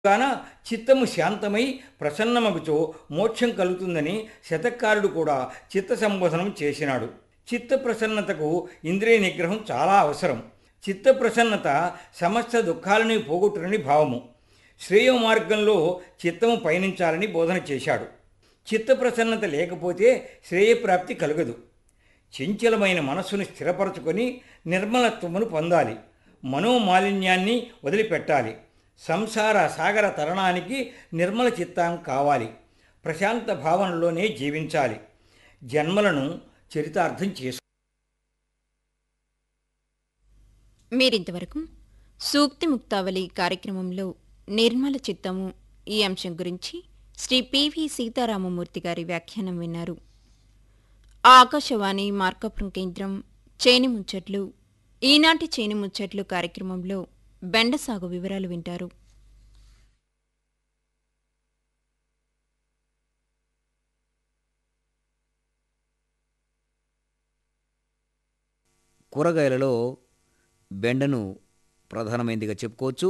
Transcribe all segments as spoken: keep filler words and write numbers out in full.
కాన చిత్తము శాంతమై ప్రసన్నమగుచో మోక్షం కలుగుతుందని శతకారుడు కూడా చిత్త సంబోధనం చేసినాడు. చిత్త ప్రసన్నతకు ఇంద్రియ నిగ్రహం చాలా అవసరం. చిత్త ప్రసన్నత సమస్త దుఃఖాలని పోగొట్టునని భావము. శ్రేయ మార్గంలో చిత్తము పయనించాలని బోధన చేశాడు. చిత్త ప్రసన్నత లేకపోతే శ్రేయప్రాప్తి కలగదు. చంచలమైన మనస్సును స్థిరపరచుకొని నిర్మలత్వమును పొందాలి. మనోమాలిన్యాన్ని వదిలిపెట్టాలి. సంసార సాగర తరణానికి నిర్మల చిత్తం కావాలి. ప్రశాంత భావనలోనే జీవించాలి. జన్మలను చరితార్థం చేసు మీరింతవరకు సూక్తి ముక్తావళి కార్యక్రమంలో నిర్మల చిత్తము ఈ అంశం గురించి శ్రీ పివి సీతారామమూర్తి గారి వ్యాఖ్యానం విన్నారు. ఆకాశవాణి మార్కాపురం కేంద్రం చేని ముచ్చట్లు. ఈనాటి చేని ముచ్చట్లు కార్యక్రమంలో బెండ సాగు వివరాలు వింటారు. కూరగాయలలో బెండను ప్రధానమైనదిగా చెప్పుకోవచ్చు.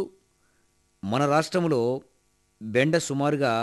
మన రాష్ట్రంలో బెండ సుమారుగా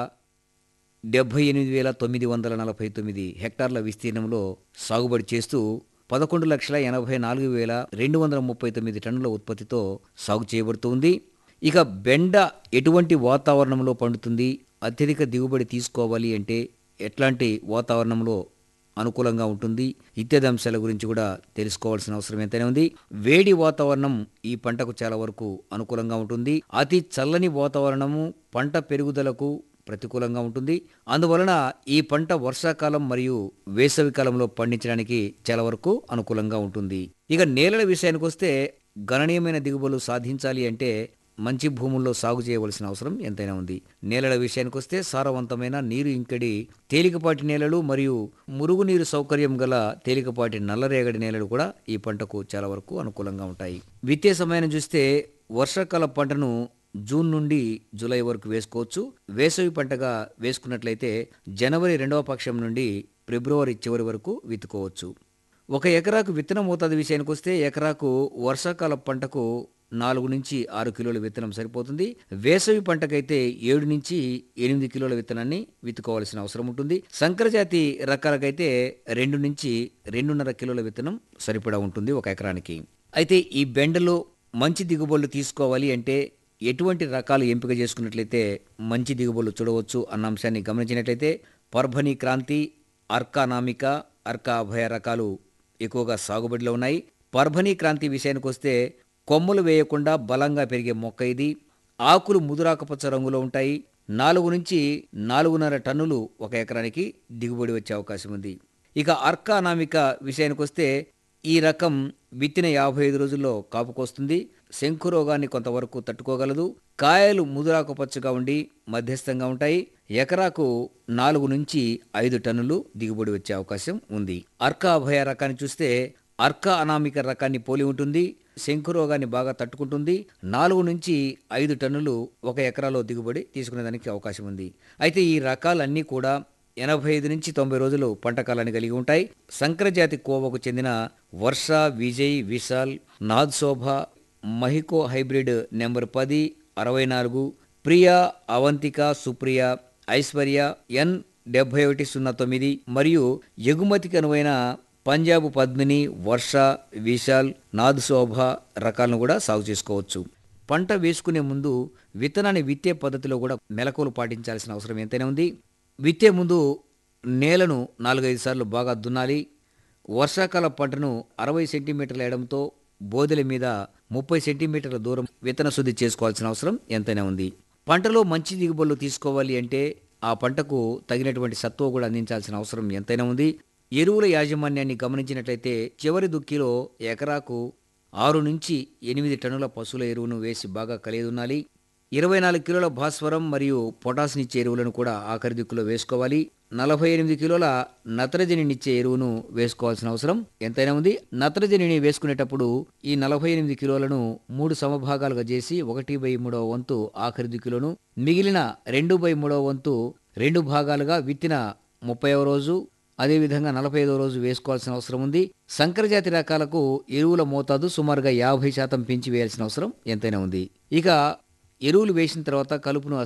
డెబ్భై ఎనిమిది వేల తొమ్మిది వందల నలభై తొమ్మిది హెక్టార్ల విస్తీర్ణంలో సాగుబడి చేస్తూ పదకొండు లక్షల ఎనభై నాలుగు వేల రెండు వందల ముప్పై తొమ్మిది టన్నుల ఉత్పత్తితో సాగు చేయబడుతుంది. ఇక బెండ ఎటువంటి వాతావరణంలో పండుతుంది, అత్యధిక దిగుబడి తీసుకోవాలి అంటే ఎట్లాంటి వాతావరణంలో అనుకూలంగా ఉంటుంది ఇత్యాది అంశాల గురించి కూడా తెలుసుకోవాల్సిన అవసరం ఎంతైనా ఉంది. వేడి వాతావరణం ఈ పంటకు చాలా వరకు అనుకూలంగా ఉంటుంది. అతి చల్లని వాతావరణము పంట పెరుగుదలకు ప్రతికూలంగా ఉంటుంది. అందువలన ఈ పంట వర్షాకాలం మరియు వేసవి కాలంలో పండించడానికి చాలా వరకు అనుకూలంగా ఉంటుంది. ఇక నేలల విషయానికి వస్తే గణనీయమైన దిగుబడులు సాధించాలి అంటే మంచి భూముల్లో సాగు చేయవలసిన అవసరం ఎంతైనా ఉంది. నేలల విషయానికి వస్తే సారవంతమైన నీరు ఇంకడి తేలికపాటి నేలలు మరియు మురుగునీరు సౌకర్యం గల తేలికపాటి నల్లరేగడి నేలలు కూడా ఈ పంటకు చాలా వరకు అనుకూలంగా ఉంటాయి. విత్తే సమయాన్ని చూస్తే వర్షాకాల పంటను జూన్ నుండి జూలై వరకు వేసుకోవచ్చు. వేసవి పంటగా వేసుకున్నట్లయితే జనవరి రెండవ పక్షం నుండి ఫిబ్రవరి చివరి వరకు విత్తుకోవచ్చు. ఒక ఎకరాకు విత్తనం మోతాదు విషయానికి వస్తే ఎకరాకు వర్షాకాల పంటకు నాలుగు నుంచి ఆరు కిలోల విత్తనం సరిపోతుంది. వేసవి పంటకైతే ఏడు నుంచి ఎనిమిది కిలోల విత్తనాన్ని విత్తుకోవాల్సిన అవసరం ఉంటుంది. సంకరజాతి రకాలకైతే రెండు నుంచి రెండున్నర కిలోల విత్తనం సరిపడా ఉంటుంది ఒక ఎకరానికి. అయితే ఈ బెండలో మంచి దిగుబడులు తీసుకోవాలి అంటే ఎటువంటి రకాలు ఎంపిక చేసుకున్నట్లయితే మంచి దిగుబడులు చూడవచ్చు అన్న అంశాన్ని గమనించినట్లయితే పర్భని క్రాంతి, అర్కా నామిక, అర్కా అభయ రకాలు ఎక్కువగా సాగుబడిలో ఉన్నాయి. పర్భని క్రాంతి విషయానికి వస్తే కొమ్మలు వేయకుండా బలంగా పెరిగే మొక్క ఇది. ఆకులు ముదురాకుపచ్చ రంగులో ఉంటాయి. నాలుగు నుంచి నాలుగున్నర టన్నులు ఒక ఎకరానికి దిగుబడి వచ్చే అవకాశం ఉంది. ఇక అర్కా అనామిక విషయానికి వస్తే ఈ రకం విత్తిన యాభై ఐదు రోజుల్లో కాపుకొస్తుంది. శంకు రోగాన్ని కొంతవరకు తట్టుకోగలదు. కాయలు ముదురాకుపచ్చగా ఉండి మధ్యస్థంగా ఉంటాయి. ఎకరాకు నాలుగు నుంచి ఐదు టన్నులు దిగుబడి వచ్చే అవకాశం ఉంది. అర్కా అభయ రకాన్ని చూస్తే అర్కా అనామిక రకాన్ని పోలి ఉంటుంది. శంకు రోగాన్ని బాగా తట్టుకుంటుంది. నాలుగు నుంచి ఐదు టన్నులు ఒక ఎకరాలో దిగుబడి తీసుకునేదానికి అవకాశం ఉంది. అయితే ఈ రకాలన్నీ కూడా ఎనభై ఐదు నుంచి తొంభై రోజులు పంట కాలాన్ని కలిగి ఉంటాయి. సంకరజాతి కోవకు చెందిన వర్ష, విజయ్, విశాల్, నాద్ శోభ, మహికో హైబ్రిడ్ నెంబర్ పది, అరవై నాలుగు, ప్రియా, అవంతిక, సుప్రియ, ఐశ్వర్య, ఎన్ డెబ్బై ఒకటి సున్నా తొమ్మిది మరియు ఎగుమతికి అనువైన పంజాబ్ పద్మిని, వర్ష, విశాల్, నాద్ శోభ రకాలను కూడా సాగు చేసుకోవచ్చు. పంట వేసుకునే ముందు విత్తనాన్ని విత్తే పద్ధతిలో కూడా మెలకువలు పాటించాల్సిన అవసరం ఎంతైనా ఉంది. విత్తే ముందు నేలను నాలుగైదు సార్లు బాగా దున్నాలి. వర్షాకాల పంటను అరవై సెంటీమీటర్ల ఎడంతో బోదెల మీద ముప్పై సెంటీమీటర్ల దూరం విత్తన శుద్ధి చేసుకోవాల్సిన అవసరం ఎంతైనా ఉంది. పంటలో మంచి దిగుబడులు తీసుకోవాలి అంటే ఆ పంటకు తగినటువంటి సత్వ కూడా అందించాల్సిన అవసరం ఎంతైనా ఉంది. ఎరువుల యాజమాన్యాన్ని గమనించినట్లయితే చివరి దుక్కిలో ఎకరాకు ఆరు నుంచి ఎనిమిది టన్నుల పశువుల ఎరువును వేసి బాగా కలియదున్నాలి. ఇరవై నాలుగు కిలోల భాస్వరం మరియు పొటాస్నిచ్చే ఎరువులను కూడా ఆఖరి దిక్కులో వేసుకోవాలి. నలభై ఎనిమిది కిలోల నత్రజనినిచ్చే ఎరువును వేసుకోవాల్సిన అవసరం ఎంతైనా ఉంది. నత్రజనిని వేసుకునేటప్పుడు ఈ నలభై ఎనిమిది కిలోలను మూడు సమభాగాలుగా చేసి ఒకటి బై మూడవ వంతు ఆఖరి దిక్కులోను, మిగిలిన రెండు బై మూడవ వంతు రెండు భాగాలుగా విత్తిన ముప్పైవ రోజు అదేవిధంగా నలభై ఐదవ రోజు వేసుకోవాల్సిన అవసరం ఉంది. సంకరజాతి రకాలకు ఎరువుల మోతాదు సుమారుగా యాభై శాతం పెంచి వేయాల్సిన అవసరం ఎంతైనా ఉంది. ఇక ఎరువులు వేసిన తర్వాత కలుపును